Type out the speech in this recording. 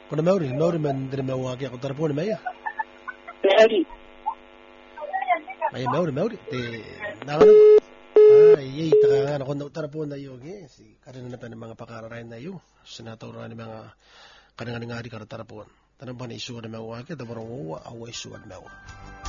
Kuna Maori man dire Mawaki ako tarapon maya. Maori. May Maori te nangano. Ay taka na kon tarapon na yogi si karena na pa ng mga pakararay na yo. Senatoran ni mga kanang ngari kar tarapon. Tanang pa na isuwa na Mawaki tabarong uwa awa isuwa na Mawaki.